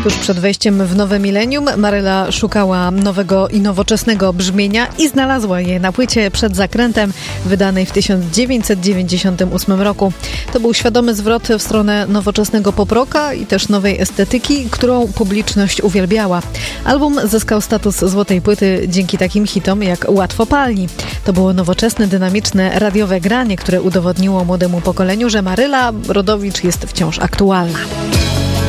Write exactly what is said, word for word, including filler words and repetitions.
Tuż przed wejściem w nowe milenium Maryla szukała nowego i nowoczesnego brzmienia i znalazła je na płycie Przed zakrętem, wydanej w tysiąc dziewięćset dziewięćdziesiątym ósmym roku. To był świadomy zwrot w stronę nowoczesnego pop-rocka i też nowej estetyki, którą publiczność uwielbiała. Album zyskał status złotej płyty dzięki takim hitom jak Łatwopalni. To było nowoczesne, dynamiczne, radiowe granie, które udowodniło młodemu pokoleniu, że Maryla Rodowicz jest wciąż aktualna.